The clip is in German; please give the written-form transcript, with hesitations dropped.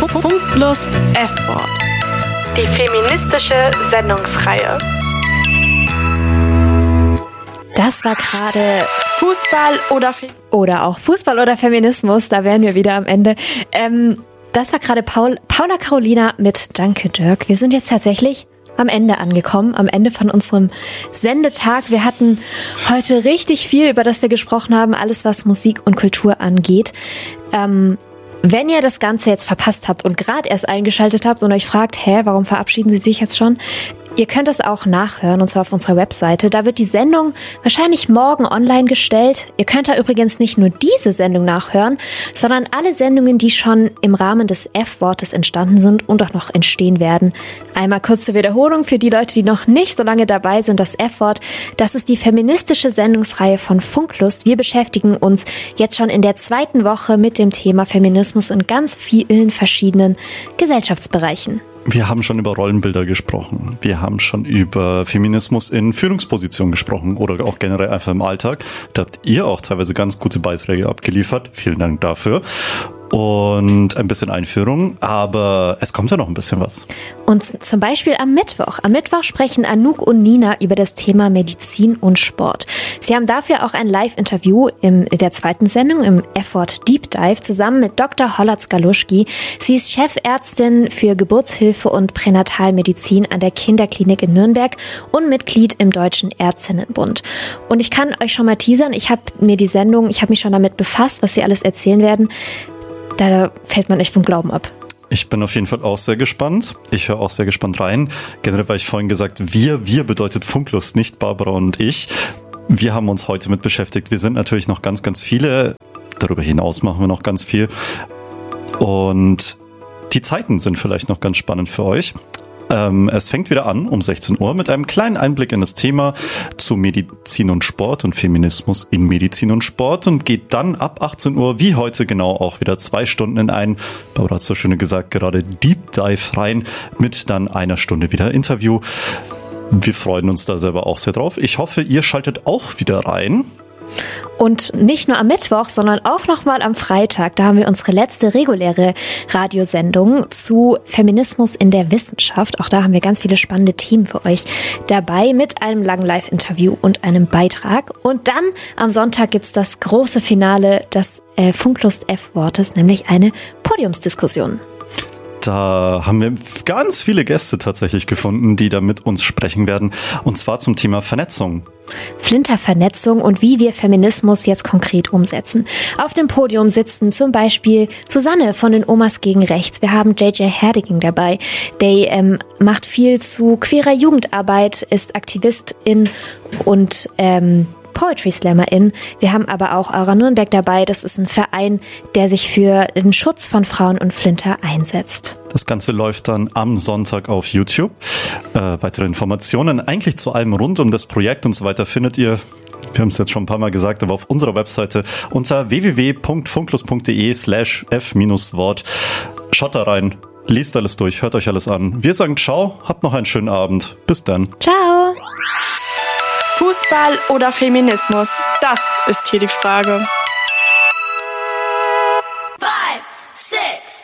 Punktlost F-Wort. Die feministische Sendungsreihe. Das war gerade Fußball oder auch Fußball oder Feminismus, da wären wir wieder am Ende. Das war gerade Paula Carolina mit Danke Dirk. Wir sind jetzt tatsächlich am Ende angekommen, am Ende von unserem Sendetag. Wir hatten heute richtig viel, über das wir gesprochen haben, alles was Musik und Kultur angeht. Wenn ihr das Ganze jetzt verpasst habt und gerade erst eingeschaltet habt und euch fragt, warum verabschieden Sie sich jetzt schon? Ihr könnt das auch nachhören, und zwar auf unserer Webseite. Da wird die Sendung wahrscheinlich morgen online gestellt. Ihr könnt da übrigens nicht nur diese Sendung nachhören, sondern alle Sendungen, die schon im Rahmen des F-Wortes entstanden sind und auch noch entstehen werden. Einmal kurze Wiederholung für die Leute, die noch nicht so lange dabei sind. Das F-Wort, das ist die feministische Sendungsreihe von Funklust. Wir beschäftigen uns jetzt schon in der 2. Woche mit dem Thema Feminismus in ganz vielen verschiedenen Gesellschaftsbereichen. Wir haben schon über Rollenbilder gesprochen. Wir haben schon über Feminismus in Führungspositionen gesprochen oder auch generell einfach im Alltag. Da habt ihr auch teilweise ganz gute Beiträge abgeliefert. Vielen Dank dafür. Und ein bisschen Einführung, aber es kommt ja noch ein bisschen was. Und zum Beispiel am Mittwoch. Am Mittwoch sprechen Anouk und Nina über das Thema Medizin und Sport. Sie haben dafür auch ein Live-Interview in der 2. Sendung im F-Wort Deep Dive zusammen mit Dr. Hollert Skaluschki. Sie ist Chefärztin für Geburtshilfe und Pränatalmedizin an der Kinderklinik in Nürnberg und Mitglied im Deutschen Ärztinnenbund. Und ich kann euch schon mal teasern, ich habe mich schon damit befasst, was sie alles erzählen werden. Da fällt man echt vom Glauben ab. Ich bin auf jeden Fall auch sehr gespannt. Ich höre auch sehr gespannt rein. Generell, weil ich vorhin gesagt, wir bedeutet Funklust, nicht Barbara und ich. Wir haben uns heute mit beschäftigt. Wir sind natürlich noch ganz, ganz viele. Darüber hinaus machen wir noch ganz viel. Und die Zeiten sind vielleicht noch ganz spannend für euch. Es fängt wieder an um 16 Uhr mit einem kleinen Einblick in das Thema zu Medizin und Sport und Feminismus in Medizin und Sport und geht dann ab 18 Uhr wie heute genau auch wieder 2 Stunden in ein, Barbara hat so schön gesagt, gerade Deep Dive rein mit dann einer Stunde wieder Interview. Wir freuen uns da selber auch sehr drauf. Ich hoffe, ihr schaltet auch wieder rein. Und nicht nur am Mittwoch, sondern auch nochmal am Freitag. Da haben wir unsere letzte reguläre Radiosendung zu Feminismus in der Wissenschaft. Auch da haben wir ganz viele spannende Themen für euch dabei mit einem langen Live-Interview und einem Beitrag. Und dann am Sonntag gibt's das große Finale des Funklust F-Wortes, nämlich eine Podiumsdiskussion. Da haben wir ganz viele Gäste tatsächlich gefunden, die da mit uns sprechen werden. Und zwar zum Thema Vernetzung. Flintervernetzung und wie wir Feminismus jetzt konkret umsetzen. Auf dem Podium sitzen zum Beispiel Susanne von den Omas gegen Rechts. Wir haben JJ Herdiging dabei. Der macht viel zu queerer Jugendarbeit, ist Aktivistin und Poetry Slammerin. Wir haben aber auch Aura Nürnberg dabei. Das ist ein Verein, der sich für den Schutz von Frauen und Flinter einsetzt. Das Ganze läuft dann am Sonntag auf YouTube. Weitere Informationen eigentlich zu allem rund um das Projekt und so weiter findet ihr, wir haben es jetzt schon ein paar Mal gesagt, aber auf unserer Webseite unter www.funklust.de/f-Wort. Schaut da rein, liest alles durch, hört euch alles an. Wir sagen ciao, habt noch einen schönen Abend. Bis dann. Ciao. Fußball oder Feminismus? Das ist hier die Frage.